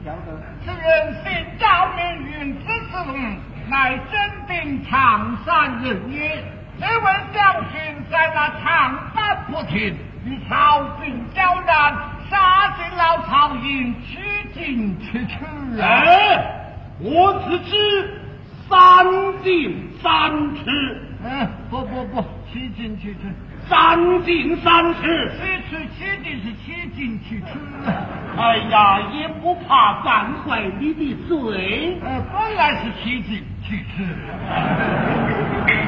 晓得？ 此人姓赵，名云，字子龙，乃真定常山人也。这位小婿在那长坂不停，与曹兵交战，杀进老曹营，取进去去啊！ 我只知三进三出。 不，七进去去。 三进三出， 七进是七进去出。 哎呀，也不怕犯坏你的罪。 本来是七进去出。